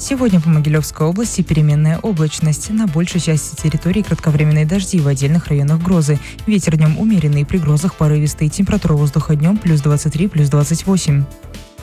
Сегодня по Могилевской области переменная облачность. На большей части территории кратковременные дожди, в отдельных районах грозы. Ветер днем умеренный, при грозах порывистый. Температура воздуха днем +23, +28.